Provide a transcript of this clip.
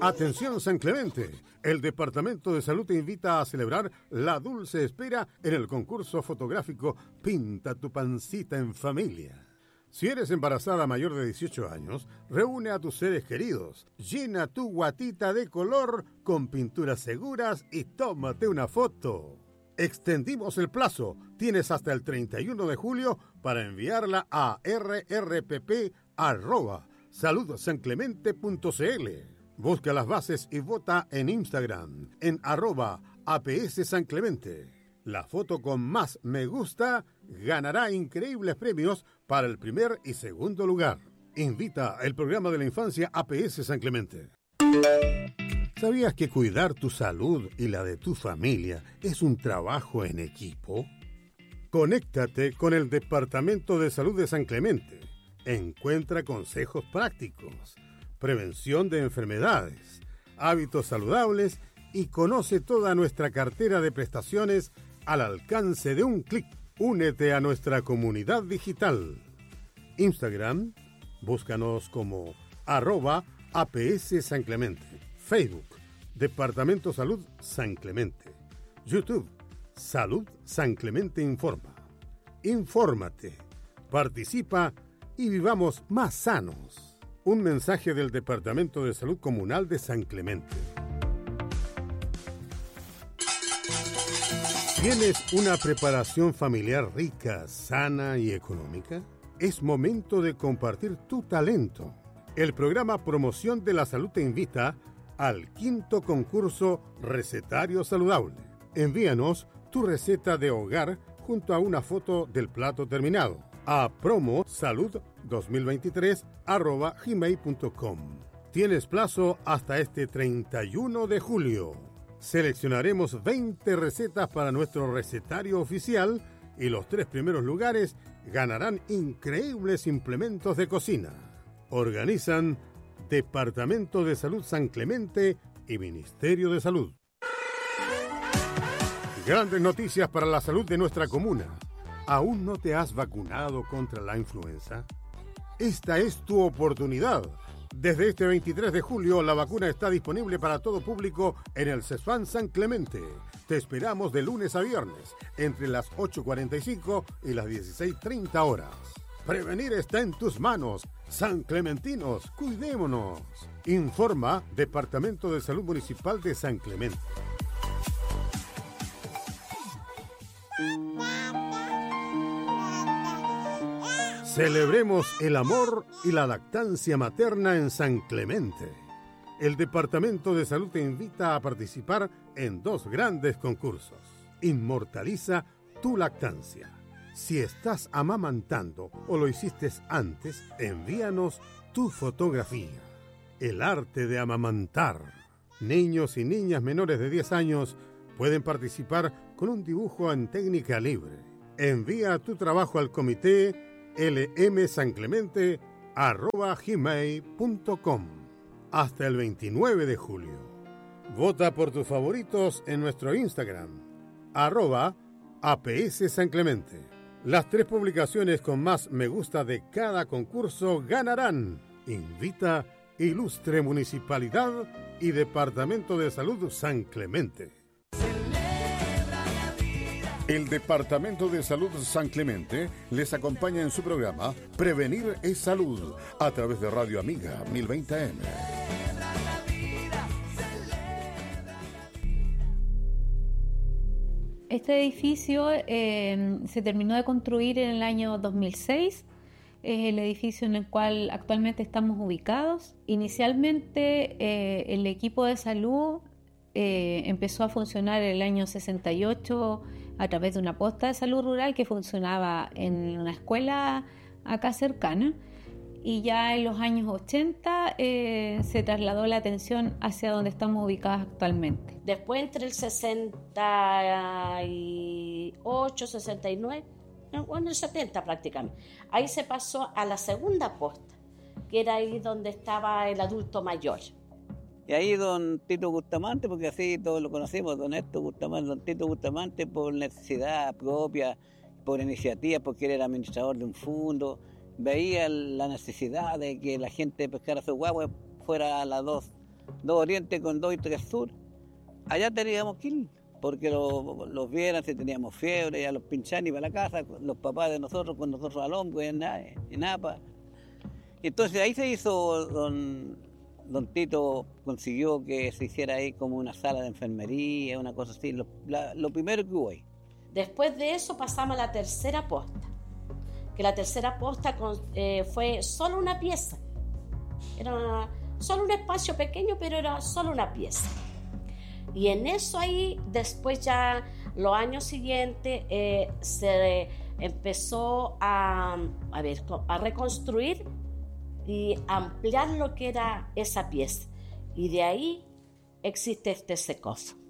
Atención San Clemente, el Departamento de Salud te invita a celebrar la dulce espera en el concurso fotográfico Pinta tu pancita en familia. Si eres embarazada mayor de 18 años, reúne a tus seres queridos, llena tu guatita de color con pinturas seguras y tómate una foto. Extendimos el plazo, tienes hasta el 31 de julio para enviarla a rrpp@saludsanclemente.cl. Busca las bases y vota en Instagram, en @APS San Clemente. La foto con más me gusta ganará increíbles premios para el primer y segundo lugar. Invita el programa de la infancia APS San Clemente. ¿Sabías que cuidar tu salud y la de tu familia es un trabajo en equipo? Conéctate con el Departamento de Salud de San Clemente. Encuentra consejos prácticos, prevención de enfermedades, hábitos saludables y conoce toda nuestra cartera de prestaciones al alcance de un clic. Únete a nuestra comunidad digital. Instagram, búscanos como @APS San Clemente. Facebook, Departamento Salud San Clemente. YouTube, Salud San Clemente Informa. Infórmate, participa y vivamos más sanos. Un mensaje del Departamento de Salud Comunal de San Clemente. ¿Tienes una preparación familiar rica, sana y económica? Es momento de compartir tu talento. El programa Promoción de la Salud te invita al 5º concurso Recetario Saludable. Envíanos tu receta de hogar junto a una foto del plato terminado a promosalud2023@gmail.com. Tienes plazo hasta este 31 de julio. Seleccionaremos 20 recetas para nuestro recetario oficial y los 3 primeros lugares ganarán increíbles implementos de cocina. Organizan Departamento de Salud San Clemente y Ministerio de Salud. Grandes noticias para la salud de nuestra comuna. ¿Aún no te has vacunado contra la influenza? Esta es tu oportunidad. Desde este 23 de julio, la vacuna está disponible para todo público en el CESFAM San Clemente. Te esperamos de lunes a viernes, entre las 8:45 y las 16:30 horas. Prevenir está en tus manos. San Clementinos, cuidémonos. Informa Departamento de Salud Municipal de San Clemente. Celebremos el amor y la lactancia materna en San Clemente. El Departamento de Salud te invita a participar en 2 grandes concursos. Inmortaliza tu lactancia. Si estás amamantando o lo hiciste antes, envíanos tu fotografía. El arte de amamantar. Niños y niñas menores de 10 años pueden participar con un dibujo en técnica libre. Envía tu trabajo al comité lmsanclemente@gmail.com hasta el 29 de julio. Vota por tus favoritos en nuestro Instagram, @APS San Clemente. Las 3 publicaciones con más me gusta de cada concurso ganarán. Invita Ilustre Municipalidad y Departamento de Salud San Clemente. El Departamento de Salud San Clemente les acompaña en su programa Prevenir es Salud a través de Radio Amiga 1020 AM. Este edificio se terminó de construir en el año 2006. Es el edificio en el cual actualmente estamos ubicados. Inicialmente el equipo de salud empezó a funcionar en el año 68 a través de una posta de salud rural que funcionaba en una escuela acá cercana, y ya en los años 80 se trasladó la atención hacia donde estamos ubicados actualmente. Después, entre el 68, 69, bueno, el 70 prácticamente, ahí se pasó a la segunda posta, que era ahí donde estaba el adulto mayor. Y ahí don Tito Bustamante, porque así todos lo conocemos, don Héctor Bustamante, don Tito Bustamante, por necesidad propia, por iniciativa, porque él era administrador de un fondo, veía la necesidad de que la gente pescara su guagua fuera a las 2 2 Oriente con 2 y 3 Sur, allá teníamos que ir, porque los vieran si teníamos fiebre, ya los pinchan y para la casa, los papás de nosotros, con nosotros al hombro, en APA. Y entonces ahí se hizo, don Tito consiguió que se hiciera ahí como una sala de enfermería, una cosa así, lo primero que hubo ahí. Después de eso pasamos a la tercera posta, que la tercera posta fue solo una pieza. Era solo un espacio pequeño, pero era solo una pieza. Y en eso ahí, después ya los años siguientes, se empezó a reconstruir y ampliar lo que era esa pieza. Y de ahí existe este SECOF.